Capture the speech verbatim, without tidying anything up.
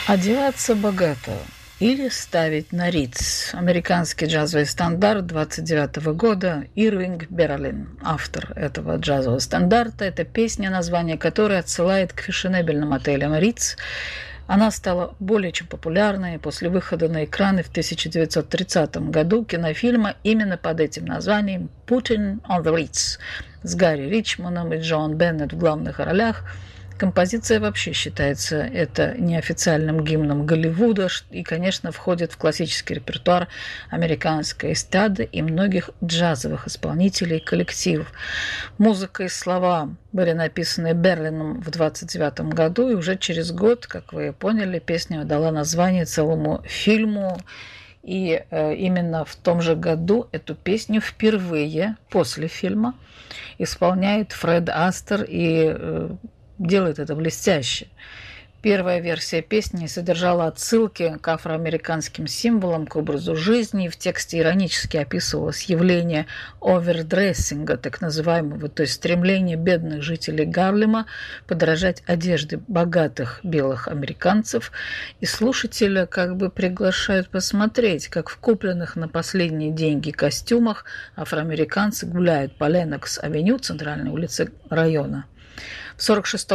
Одеваться богато или ставить на риц. Американский джазовый стандарт двадцать девятого года. Ирвинг Берлин, автор этого джазового стандарта. Это песня, название которой отсылает к фешенебельным отелям Риц. Она стала более чем популярной после выхода на экраны в тысяча девятьсот тридцатом году кинофильма именно под этим названием «Putin on the Ritz» с Гарри Ричмоном и Джон Беннет в главных ролях. Композиция вообще считается это неофициальным гимном Голливуда и, конечно, входит в классический репертуар американской эстрады и многих джазовых исполнителей и коллективов. Музыка и слова были написаны Берлином в двадцать девятом году, и уже через год, как вы поняли, песня дала название целому фильму. И э, именно в том же году эту песню впервые после фильма исполняет Фред Астер и э, делает это блестяще. Первая версия песни содержала отсылки к афроамериканским символам, к образу жизни. В тексте иронически описывалось явление овердрессинга, так называемого, то есть стремление бедных жителей Гарлема подражать одежде богатых белых американцев. И слушателя как бы приглашают посмотреть, как в купленных на последние деньги костюмах афроамериканцы гуляют по Ленокс-авеню, центральной улице района. В сорок шестом